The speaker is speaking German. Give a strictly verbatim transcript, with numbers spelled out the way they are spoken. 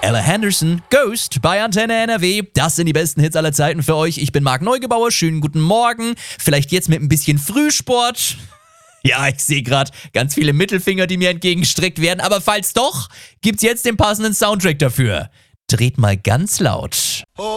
Ella Henderson, Ghost bei Antenne N R W. Das sind die besten Hits aller Zeiten für euch. Ich bin Marc Neugebauer. Schönen guten Morgen. Vielleicht jetzt mit ein bisschen Frühsport. Ja, ich sehe gerade ganz viele Mittelfinger, die mir entgegengestreckt werden. Aber falls doch, gibt's jetzt den passenden Soundtrack dafür. Dreht mal ganz laut.